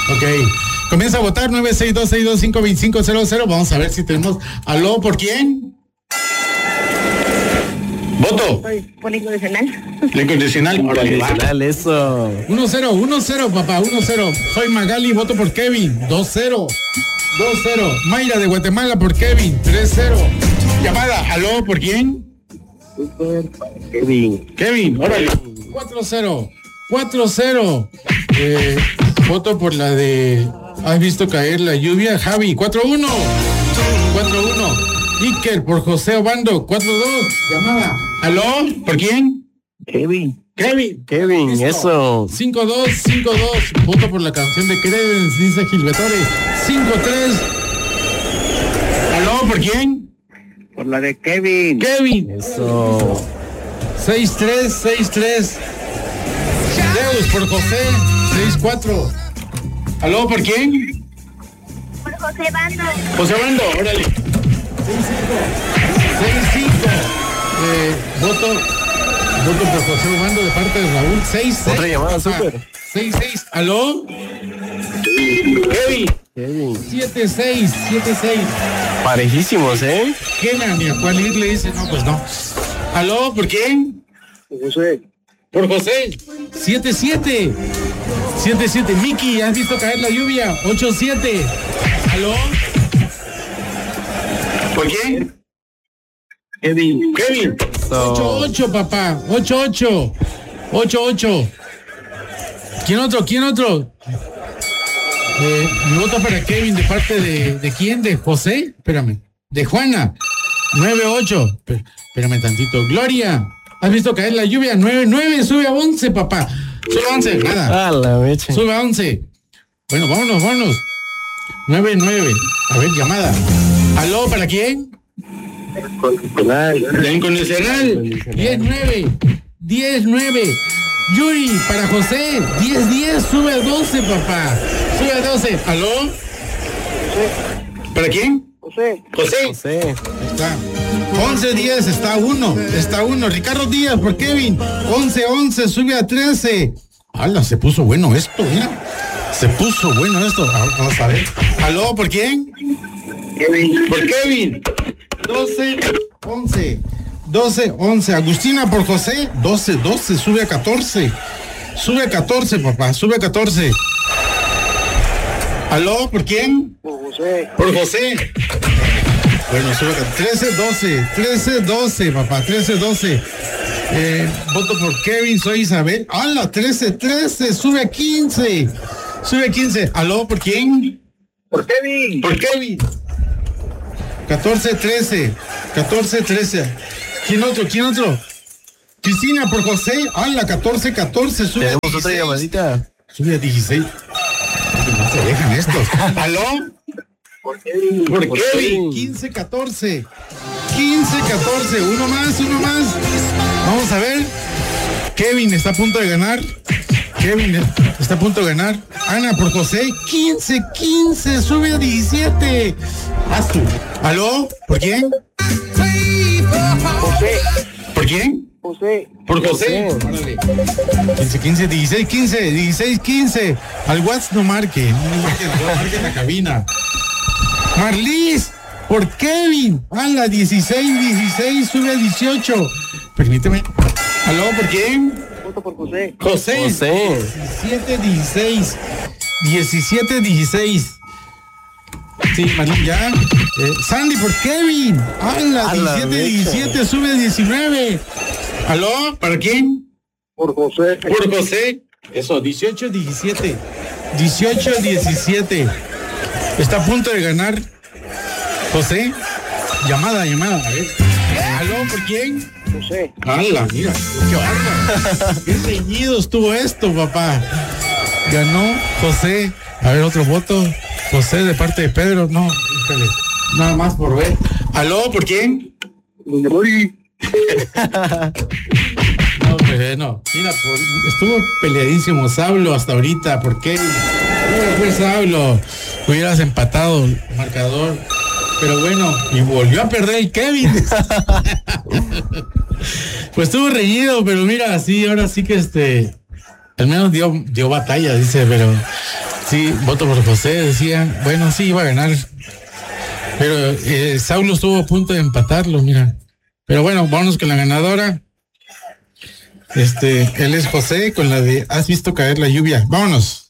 Ok. Comienza a votar 962-625-2500. Vamos a ver si tenemos. ¿Aló? ¿Por quién? Voto. Por incondicional. La incondicional. Incondicional, eso. 1-0, papá, 1-0. Soy Magali, voto por Kevin. 2-0. Mayra de Guatemala por Kevin. 3-0. Llamada. ¿Aló? ¿Por quién? Kevin, órale. 4-0. Voto por la de ¿has visto caer la lluvia? Javi, 4-1. Iker por José Obando, 4-2. Llamada. ¿Aló? ¿Por quién? Kevin, Listo. eso. 5-2. Voto por la canción de Credence, dice Gilbertore. 5-3. ¿Aló? ¿Por quién? Por la de Kevin. Eso. 6-3. Deus por José, 6-4. ¿Aló? ¿Por quién? Por José Bando. José Bando, órale. 6-5. Voto por José Bando de parte de Raúl. 6-6. Otra llamada, súper. 6-6. ¿Aló? Kevin. 7-6. Parejísimos, ¿eh? Kenan, ni a cuál ir le dice, no, pues no. ¿Aló? ¿Por quién? José. Por José. 7-7. Miki, ¿has visto caer la lluvia? 8-7. ¿Aló? ¿Por quién? Kevin. 8-8, papá. 8-8. ¿Quién otro? Mi voto para Kevin de parte de quién? ¿De José? Espérame. De Juana. 9-8. Espérame tantito. Gloria, ¿has visto caer la lluvia? 9-9. Sube a 11, papá. Sube a 11. Nada. La mecha. Sube a 11. Bueno, vámonos. 9-9. A ver, llamada. ¿Aló? ¿Para quién? La incondicional. 10-9. Yuri, para José. 10-10. Sube a 12, papá. Sube a 12. ¿Aló? ¿Para quién? José. Ahí está. 11-10. Está uno. Ricardo Díaz por Kevin. 11-11. Sube a 13. ¡Hala! Se puso bueno esto, mira. Vamos a ver. ¿Aló? ¿Por quién? Kevin. Por Kevin. 12-11. Agustina por José. 12. Sube a 14. Papá. Sube a 14. ¿Aló? ¿Por quién? Por José. Bueno, sube a 13-12, papá. 13-12. Voto por Kevin. Soy Isabel. ¡Hala! 13. Sube a 15. ¿Aló? ¿Por quién? Por Kevin. 14-13. ¿Quién otro? Cristina por José. ¡Hala! 14. Sube a 16. Tenemos otra llamadita. Sube a 16. No se dejan estos. ¿Aló? Por Kevin. Por Kevin. 15-14. Uno más. Vamos a ver. Kevin está a punto de ganar. Ana por José. 15. Sube a 17. Haz tú. ¿Aló? ¿Por quién? José. ¿Por quién? José. Por José. Órale. 15, 16, 15. Al WhatsApp no marque en la cabina. Marlis, por Kevin. A la 16, sube a 18. Permíteme. ¿Aló? ¿Por quién? Voto por José. José. 17, 16. Sí, Marlín, ya. Sandy por Kevin. A la 17, sube a 19. ¿Aló? ¿Para quién? Por José. Eso, 18-17. Está a punto de ganar José. Llamada. A ver. ¿Aló? ¿Por quién? José. ¡Hala! Mira, qué bárbaro. Qué reñido estuvo esto, papá. Ganó José. A ver, otro voto. José de parte de Pedro. No, híjole. Nada más por ver. ¿Aló? ¿Por quién? No, pues no. Mira, estuvo peleadísimo Sablo hasta ahorita. ¿Por qué? Pues Sablo, hubieras empatado el marcador. Pero bueno, y volvió a perder el Kevin. Pues estuvo reñido, pero mira, sí, ahora sí que al menos dio batalla, dice, pero Sí, voto por José, decía. Bueno, sí, iba a ganar. Pero Saulo estuvo a punto de empatarlo, mira. Pero bueno, vámonos con la ganadora. Él es José con la de ¿Has visto caer la lluvia? Vámonos.